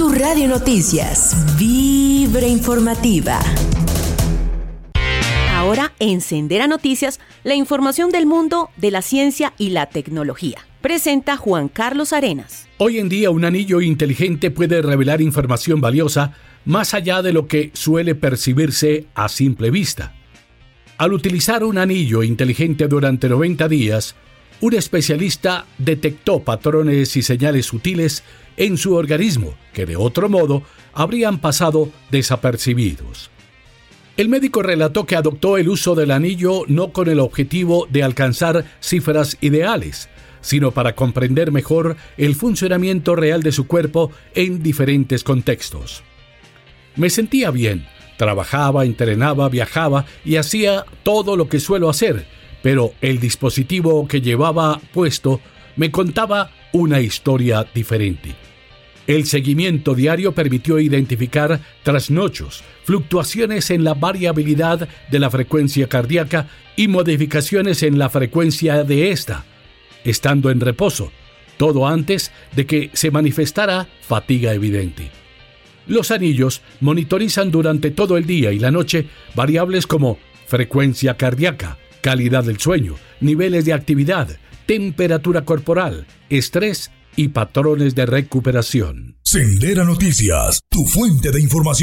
Tu Radio Noticias, Vibra Informativa. Ahora en Sendera Noticias, la información del mundo de la ciencia y la tecnología. Presenta Juan Carlos Arenas. Hoy en día un anillo inteligente puede revelar información valiosa más allá de lo que suele percibirse a simple vista. Al utilizar un anillo inteligente durante 90 días, un especialista detectó patrones y señales sutiles en su organismo que de otro modo habrían pasado desapercibidos. El médico relató que adoptó el uso del anillo no con el objetivo de alcanzar cifras ideales, sino para comprender mejor el funcionamiento real de su cuerpo en diferentes contextos. Me sentía bien, trabajaba, entrenaba, viajaba y hacía todo lo que suelo hacer, pero el dispositivo que llevaba puesto me contaba una historia diferente. El seguimiento diario permitió identificar trasnochos, fluctuaciones en la variabilidad de la frecuencia cardíaca y modificaciones en la frecuencia de esta, estando en reposo, todo antes de que se manifestara fatiga evidente. Los anillos monitorizan durante todo el día y la noche variables como frecuencia cardíaca, calidad del sueño, niveles de actividad, temperatura corporal, estrés y patrones de recuperación. Sendera Noticias, tu fuente de información.